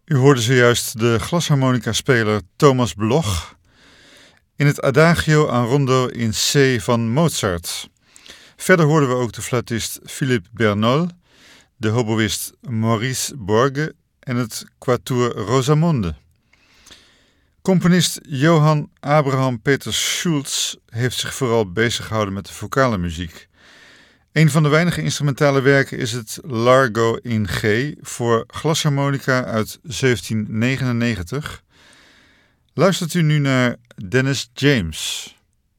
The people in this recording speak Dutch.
U hoorde zojuist de glasharmonica-speler Thomas Bloch in het Adagio aan rondo in C van Mozart. Verder hoorden we ook de fluitist Philippe Bernol, de hoboïst Maurice Borge en het quatuor Rosamonde. Componist Johann Abraham Peter Schulz heeft zich vooral bezig gehouden met de vocale muziek. Een van de weinige instrumentale werken is het Largo in G voor glasharmonica uit 1799. Luistert u nu naar Dennis James.